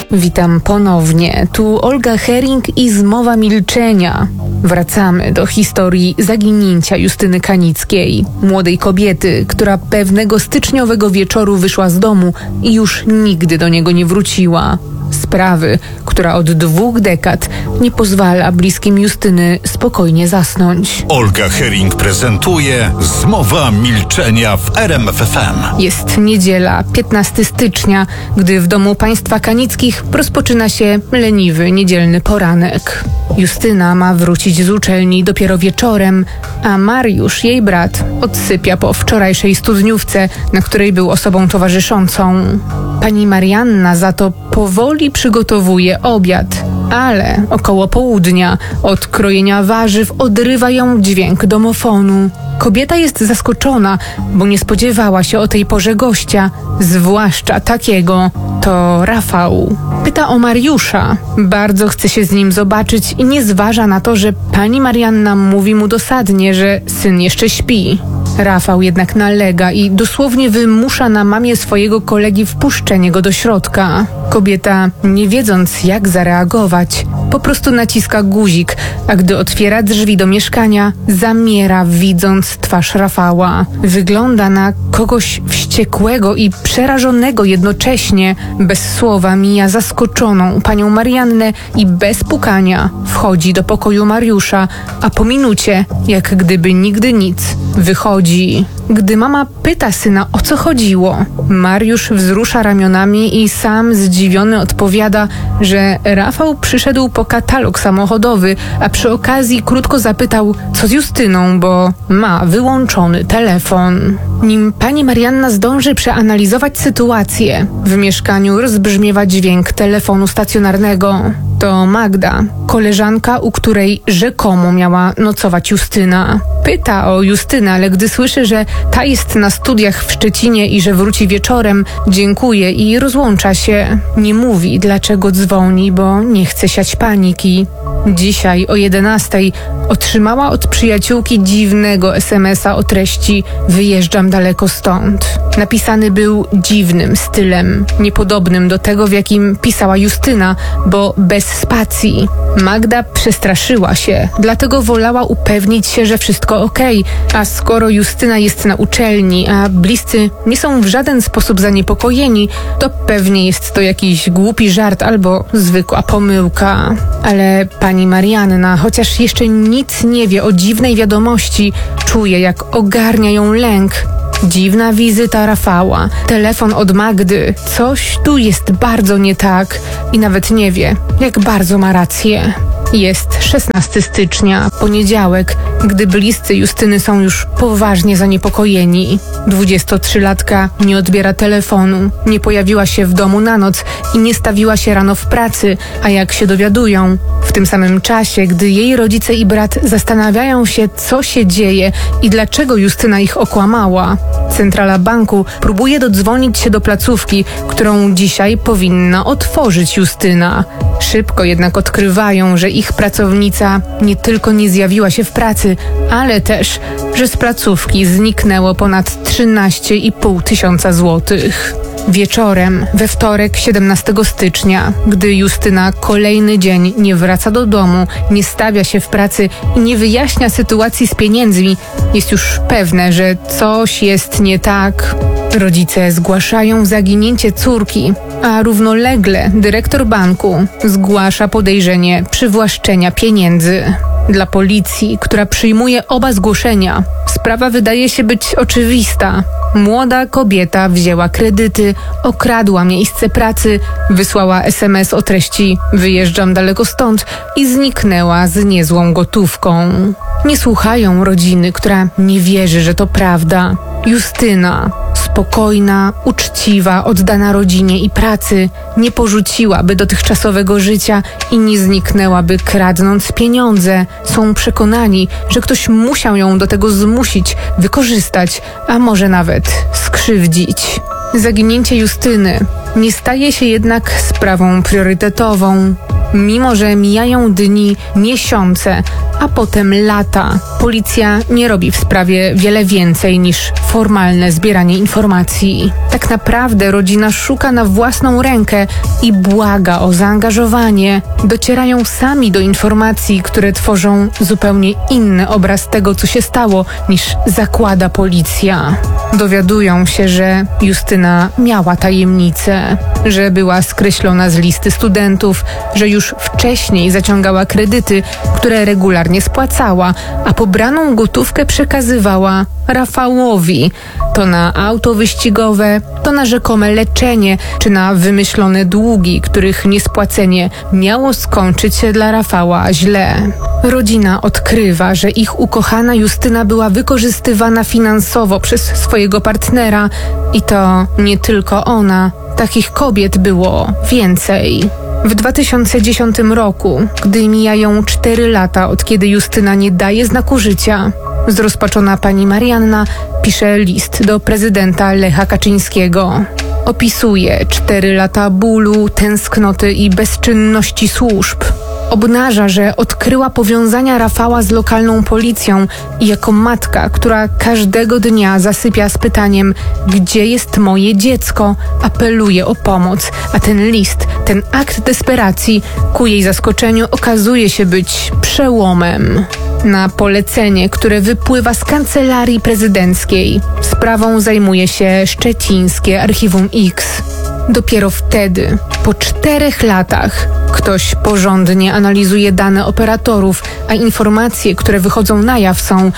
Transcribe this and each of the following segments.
Witam ponownie. Tu Olga Hering i Zmowa milczenia. Wracamy do historii zaginięcia Justyny Kanickiej, młodej kobiety, która pewnego styczniowego wieczoru wyszła z domu i już nigdy do niego nie wróciła. Sprawy, która od 2 dekad nie pozwala bliskim Justyny spokojnie zasnąć. Olga Hering prezentuje Zmowa milczenia w RMF FM. Jest niedziela, 15 stycznia, gdy w domu państwa Kanickich rozpoczyna się leniwy, niedzielny poranek. Justyna ma wrócić z uczelni dopiero wieczorem, a Mariusz, jej brat, odsypia po wczorajszej studniówce, na której był osobą towarzyszącą. Pani Marianna za to powoli przygotowuje obiad, ale około południa od krojenia warzyw odrywa ją dźwięk domofonu. Kobieta jest zaskoczona, bo nie spodziewała się o tej porze gościa, zwłaszcza takiego. To Rafał. Pyta o Mariusza. Bardzo chce się z nim zobaczyć i nie zważa na to, że pani Marianna mówi mu dosadnie, że syn jeszcze śpi. Rafał jednak nalega i dosłownie wymusza na mamie swojego kolegi wpuszczenie go do środka. Kobieta, nie wiedząc jak zareagować, po prostu naciska guzik, a gdy otwiera drzwi do mieszkania, zamiera, widząc twarz Rafała. Wygląda na kogoś wściekłego i przerażonego jednocześnie. Bez słowa mija zaskoczoną panią Mariannę i bez pukania wchodzi do pokoju Mariusza, a po minucie, jak gdyby nigdy nic, wychodzi. Gdy mama pyta syna, o co chodziło, Mariusz wzrusza ramionami i sam zdziwiony odpowiada, że Rafał przyszedł po katalog samochodowy, a przy okazji krótko zapytał, co z Justyną, bo ma wyłączony telefon. Nim pani Marianna zdąży przeanalizować sytuację, w mieszkaniu rozbrzmiewa dźwięk telefonu stacjonarnego. To Magda, koleżanka, u której rzekomo miała nocować Justyna. Pyta o Justynę, ale gdy słyszy, że ta jest na studiach w Szczecinie i że wróci wieczorem, dziękuje i rozłącza się. Nie mówi, dlaczego dzwoni, bo nie chce siać paniki. Dzisiaj o 11:00 otrzymała od przyjaciółki dziwnego SMS-a o treści „Wyjeżdżam daleko stąd”. Napisany był dziwnym stylem, niepodobnym do tego, w jakim pisała Justyna, bo bez spacji. Magda przestraszyła się, dlatego wolała upewnić się, że wszystko okej, a skoro Justyna jest na uczelni, a bliscy nie są w żaden sposób zaniepokojeni, to pewnie jest to jakiś głupi żart albo zwykła pomyłka. Ale pani Marianna, chociaż jeszcze nic nie wie o dziwnej wiadomości, czuje, jak ogarnia ją lęk. Dziwna wizyta Rafała, telefon od Magdy. Coś tu jest bardzo nie tak i nawet nie wie, jak bardzo ma rację. Jest 16 stycznia, poniedziałek, gdy bliscy Justyny są już poważnie zaniepokojeni. 23-latka nie odbiera telefonu, nie pojawiła się w domu na noc i nie stawiła się rano w pracy, a jak się dowiadują, w tym samym czasie, gdy jej rodzice i brat zastanawiają się, co się dzieje i dlaczego Justyna ich okłamała, centrala banku próbuje dodzwonić się do placówki, którą dzisiaj powinna otworzyć Justyna. Szybko jednak odkrywają, że ich pracownica nie tylko nie zjawiła się w pracy, ale też, że z placówki zniknęło ponad 13,5 tysiąca złotych. Wieczorem, we wtorek 17 stycznia, gdy Justyna kolejny dzień nie wraca do domu, nie stawia się w pracy i nie wyjaśnia sytuacji z pieniędzmi, jest już pewne, że coś jest nie tak. Rodzice zgłaszają zaginięcie córki, a równolegle dyrektor banku zgłasza podejrzenie przywłaszczenia pieniędzy. Dla policji, która przyjmuje oba zgłoszenia, sprawa wydaje się być oczywista. Młoda kobieta wzięła kredyty, okradła miejsce pracy, wysłała SMS o treści „Wyjeżdżam daleko stąd” i zniknęła z niezłą gotówką. Nie słuchają rodziny, która nie wierzy, że to prawda. Justyna, spokojna, uczciwa, oddana rodzinie i pracy, nie porzuciłaby dotychczasowego życia i nie zniknęłaby kradnąc pieniądze. Są przekonani, że ktoś musiał ją do tego zmusić, wykorzystać, a może nawet skrzywdzić. Zaginięcie Justyny nie staje się jednak sprawą priorytetową. Mimo że mijają dni, miesiące, a potem lata. Policja nie robi w sprawie wiele więcej niż formalne zbieranie informacji. Tak naprawdę rodzina szuka na własną rękę i błaga o zaangażowanie. Docierają sami do informacji, które tworzą zupełnie inny obraz tego, co się stało, niż zakłada policja. Dowiadują się, że Justyna miała tajemnicę, że była skreślona z listy studentów, że już wcześniej zaciągała kredyty, które regularnie spłacała, a pobraną gotówkę przekazywała Rafałowi. To na auto wyścigowe, to na rzekome leczenie, czy na wymyślone długi, których niespłacenie miało skończyć się dla Rafała źle. Rodzina odkrywa, że ich ukochana Justyna była wykorzystywana finansowo przez swojego partnera i to nie tylko ona. Takich kobiet było więcej. W 2010 roku, gdy mijają 4 lata od kiedy Justyna nie daje znaku życia, zrozpaczona pani Marianna pisze list do prezydenta Lecha Kaczyńskiego. Opisuje 4 lata bólu, tęsknoty i bezczynności służb. Obnaża, że odkryła powiązania Rafała z lokalną policją i jako matka, która każdego dnia zasypia z pytaniem: gdzie jest moje dziecko? Apeluje o pomoc, a ten list, ten akt desperacji ku jej zaskoczeniu okazuje się być przełomem. Na polecenie, które wypływa z kancelarii prezydenckiej, sprawą zajmuje się szczecińskie Archiwum X. Dopiero wtedy, po 4 latach, ktoś porządnie analizuje dane operatorów, a informacje, które wychodzą na jaw, są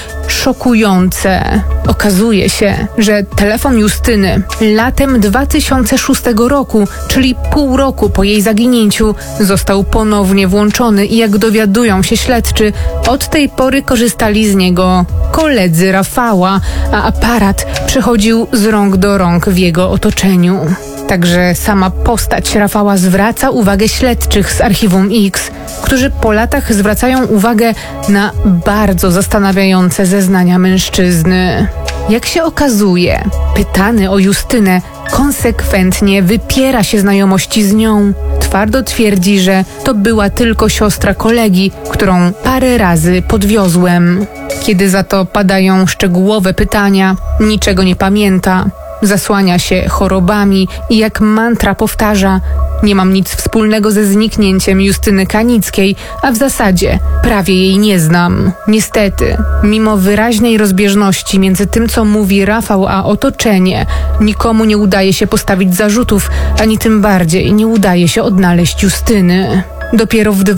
szokujące. Okazuje się, że telefon Justyny latem 2006 roku, czyli pół roku po jej zaginięciu, został ponownie włączony i jak dowiadują się śledczy, od tej pory korzystali z niego koledzy Rafała, a aparat przechodził z rąk do rąk w jego otoczeniu. Także sama postać Rafała zwraca uwagę śledczych z Archiwum X, którzy po latach zwracają uwagę na bardzo zastanawiające zeznania mężczyzny. Jak się okazuje, pytany o Justynę konsekwentnie wypiera się znajomości z nią. Twardo twierdzi, że to była tylko siostra kolegi, którą parę razy podwiozłem. Kiedy za to padają szczegółowe pytania, niczego nie pamięta. Zasłania się chorobami i jak mantra powtarza: nie mam nic wspólnego ze zniknięciem Justyny Kanickiej, a w zasadzie prawie jej nie znam. Niestety, mimo wyraźnej rozbieżności między tym, co mówi Rafał, a otoczenie, nikomu nie udaje się postawić zarzutów, ani tym bardziej nie udaje się odnaleźć Justyny. Dopiero w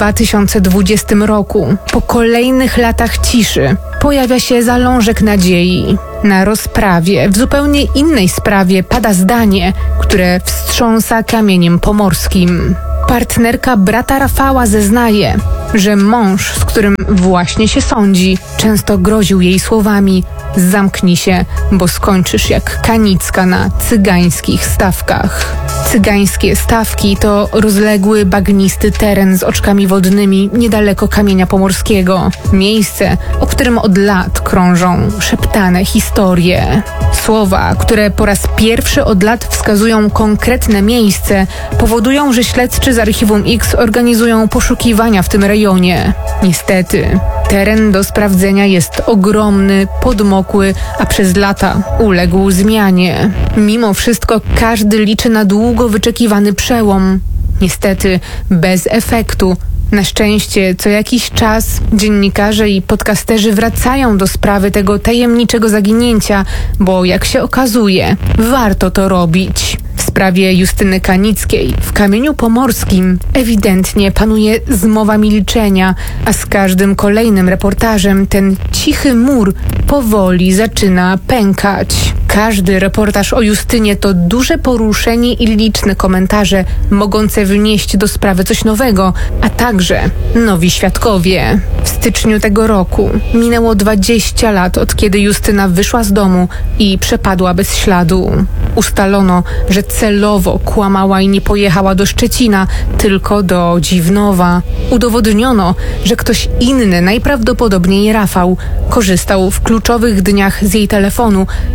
2020 roku, po kolejnych latach ciszy, pojawia się zalążek nadziei. Na rozprawie w zupełnie innej sprawie pada zdanie, które wstrząsa kamieniem pomorskim. Partnerka brata Rafała zeznaje, że mąż, z którym właśnie się sądzi, często groził jej słowami: zamknij się, bo skończysz jak Kanicka na cygańskich stawkach. Cygańskie stawki to rozległy, bagnisty teren z oczkami wodnymi niedaleko Kamienia Pomorskiego. Miejsce, o którym od lat krążą szeptane historie. Słowa, które po raz pierwszy od lat wskazują konkretne miejsce, powodują, że śledczy z Archiwum X organizują poszukiwania w tym rejonie. Niestety, teren do sprawdzenia jest ogromny, podmokły, a przez lata uległ zmianie. Mimo wszystko każdy liczy na długo wyczekiwany przełom. Niestety bez efektu. Na szczęście co jakiś czas dziennikarze i podcasterzy wracają do sprawy tego tajemniczego zaginięcia, bo jak się okazuje, warto to robić. W sprawie Justyny Kanickiej w Kamieniu Pomorskim ewidentnie panuje zmowa milczenia, a z każdym kolejnym reportażem ten cichy mur powoli zaczyna pękać. Każdy reportaż o Justynie to duże poruszenie i liczne komentarze mogące wnieść do sprawy coś nowego, a także nowi świadkowie. W styczniu tego roku minęło 20 lat od kiedy Justyna wyszła z domu i przepadła bez śladu. Ustalono, że celowo kłamała i nie pojechała do Szczecina, tylko do Dziwnowa. Udowodniono, że ktoś inny, najprawdopodobniej Rafał, korzystał w kluczowych dniach z jej telefonu i że to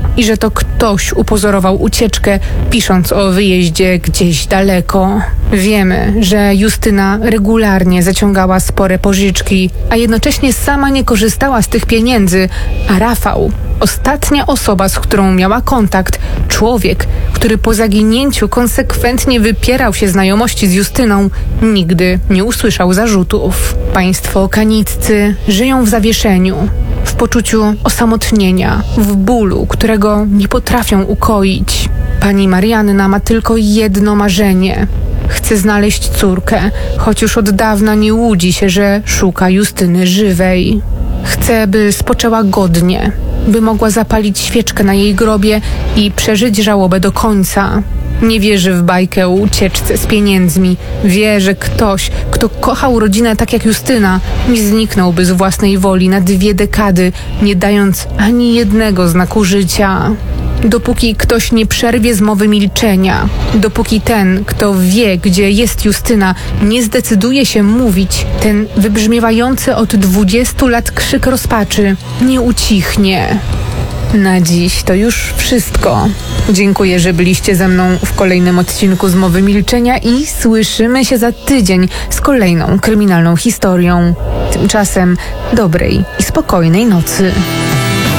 to ktoś upozorował ucieczkę, pisząc o wyjeździe gdzieś daleko. Wiemy, że Justyna regularnie zaciągała spore pożyczki, a jednocześnie sama nie korzystała z tych pieniędzy, a Rafał, ostatnia osoba, z którą miała kontakt, człowiek, który po zaginięciu konsekwentnie wypierał się znajomości z Justyną, nigdy nie usłyszał zarzutów. Państwo kaniccy żyją w zawieszeniu, w poczuciu osamotnienia, w bólu, którego nie potrafią ukoić. Pani Marianna ma tylko jedno marzenie. Chce znaleźć córkę, choć już od dawna nie łudzi się, że szuka Justyny żywej. Chce, by spoczęła godnie, by mogła zapalić świeczkę na jej grobie i przeżyć żałobę do końca. Nie wierzy w bajkę o ucieczce z pieniędzmi. Wie, że ktoś, kto kochał rodzinę tak jak Justyna, nie zniknąłby z własnej woli na 2 dekady, nie dając ani jednego znaku życia. Dopóki ktoś nie przerwie zmowy milczenia, dopóki ten, kto wie, gdzie jest Justyna, nie zdecyduje się mówić, ten wybrzmiewający od 20 lat krzyk rozpaczy nie ucichnie. Na dziś to już wszystko. Dziękuję, że byliście ze mną w kolejnym odcinku Zmowy Milczenia i słyszymy się za tydzień z kolejną kryminalną historią. Tymczasem dobrej i spokojnej nocy.